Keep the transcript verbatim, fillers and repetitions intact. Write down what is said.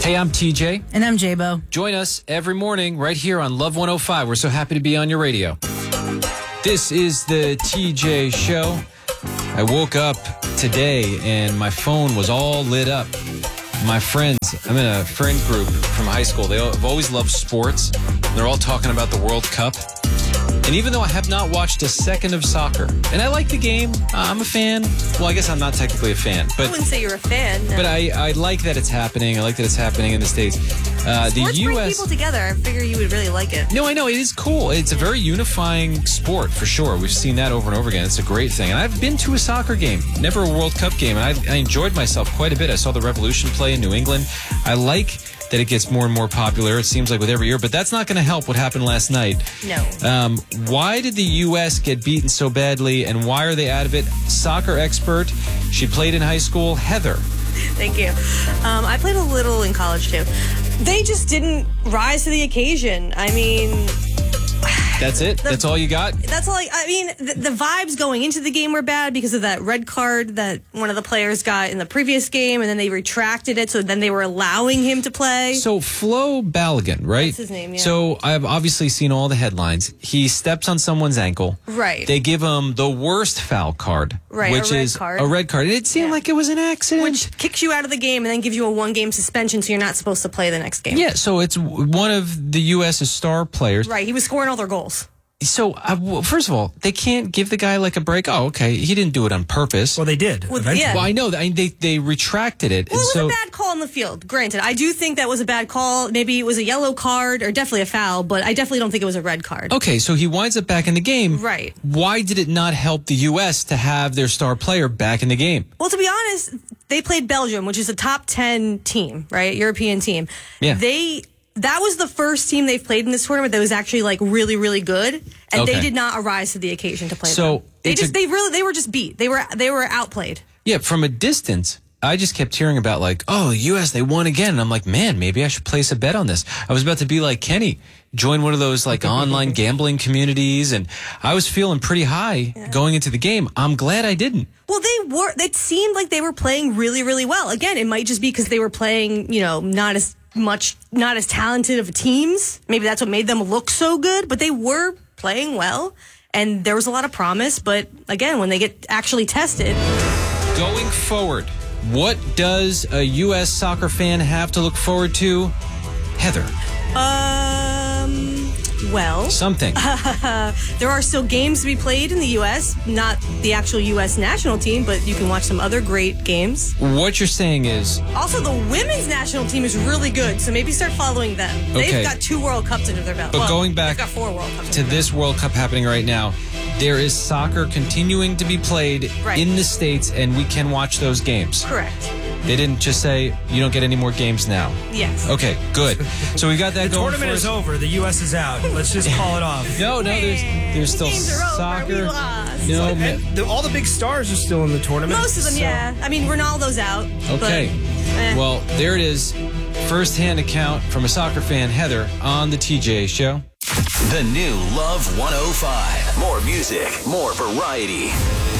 Hey, I'm T J. And I'm J-Bo. Join us every morning right here on Love one oh five. We're so happy to be on your radio. This is the T J Show. I woke up today and my phone was all lit up. My friends, I'm in a friend group from high school. They've always loved sports. They're all talking about the World Cup. And even though I have not watched a second of soccer, and I like the game, uh, I'm a fan. Well, I guess I'm not technically a fan. But, I wouldn't say you're a fan. No. But I, I like that it's happening. I like that it's happening in the States. Uh, the Sports U S bring people together. I figure you would really like it. No, I know. It is cool. It's a very unifying sport, for sure. We've seen that over and over again. It's a great thing. And I've been to a soccer game, never a World Cup game, and I, I enjoyed myself quite a bit. I saw the Revolution play in New England. I like that it gets more and more popular, it seems like, with every year. But that's not going to help what happened last night. No. Um, why did the U S get beaten so badly, and why are they out of it? Soccer expert. She played in high school. Heather. Thank you. Um, I played a little in college, too. They just didn't rise to the occasion. I mean... That's it? The, that's all you got? That's all I, I mean, the, the vibes going into the game were bad because of that red card that one of the players got in the previous game, and then they retracted it, so then they were allowing him to play. So Flo Balogun, right? That's his name, yeah. So I've obviously seen all the headlines. He steps on someone's ankle. Right. They give him the worst foul card. Right, which a red is card. a red card. And it seemed Yeah. like it was an accident. Which kicks you out of the game and then gives you a one-game suspension, so you're not supposed to play the next game. Yeah, so it's one of the U S's star players. Right, he was scoring all their goals. So, uh, well, first of all, they can't give the guy like a break. Oh, okay, he didn't do it on purpose. Well, they did. Well, eventually. yeah. Well, I know that. I mean, they they retracted it. Well, and it was so, a bad call on the field. Granted, I do think that was a bad call. Maybe it was a yellow card or definitely a foul, but I definitely don't think it was a red card. Okay, so he winds up back in the game. Right. Why did it not help the U S to have their star player back in the game? Well, to be honest, they played Belgium, which is a top ten team, right? European team. Yeah. They that was the first team they've played in this tournament that was actually like really, really good, and Okay. they did not arise to the occasion to play So, them. They it's just a- they really they were just beat. They were they were outplayed. Yeah, from a distance, I just kept hearing about like, oh, the U S, they won again. And I'm like, man, maybe I should place a bet on this. I was about to be like Kenny, join one of those like online gambling communities. And I was feeling pretty high Yeah. going into the game. I'm glad I didn't. Well, they were. It seemed like they were playing really, really well. Again, it might just be because they were playing, you know, not as much, not as talented of teams. Maybe that's what made them look so good. But they were playing well, and there was a lot of promise. But again, when they get actually tested, Going forward, what does a U S soccer fan have to look forward to? Heather, um, well, something. there are still games to be played in the U S. Not the actual U S national team, but you can watch some other great games. What you're saying is, Also, the women's national team is really good, so maybe start following them. Okay. They've got two World Cups under their belt. But Well, going back they've got four World Cups to under their this World Cup happening right now, there is soccer continuing to be played Right. in the States, and we can watch those games. belt. Correct. They didn't just say, you don't get any more games now. Yes. Okay, good. So we got that The going tournament for is us. over. The U S is out. Let's just call it off. No, no, there's there's still Games are over. soccer. We lost. No, ma- And the, all the big stars are still in the tournament. Most of them, so- yeah. I mean, Ronaldo's out. okay. But, eh. Well, there it is. First-hand account from a soccer fan, Heather, on the T J Show. The new Love one oh five. More music, more variety.